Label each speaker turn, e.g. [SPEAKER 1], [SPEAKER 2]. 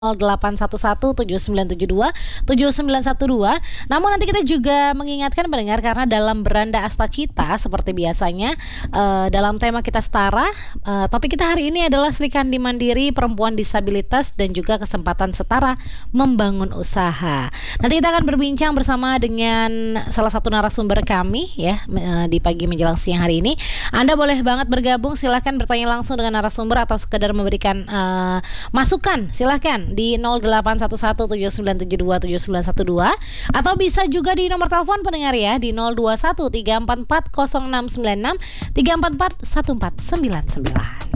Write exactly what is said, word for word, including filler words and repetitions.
[SPEAKER 1] nol delapan satu satu tujuh sembilan tujuh dua tujuh sembilan satu dua. Namun nanti kita juga mengingatkan pendengar karena dalam Beranda Astacita seperti biasanya uh, dalam tema kita setara, uh, topik kita hari ini adalah Sri Kandi Mandiri, perempuan disabilitas dan juga kesempatan setara membangun usaha. Nanti kita akan berbincang bersama dengan salah satu narasumber kami ya uh, di pagi menjelang siang hari ini. Anda boleh banget bergabung, silahkan bertanya langsung dengan narasumber atau sekedar memberikan uh, masukan, silahkan di nol delapan satu satu tujuh sembilan tujuh dua tujuh sembilan satu dua atau bisa juga di nomor telepon pendengar ya di nol dua satu tiga empat empat nol enam sembilan enam tiga empat empat satu empat sembilan sembilan.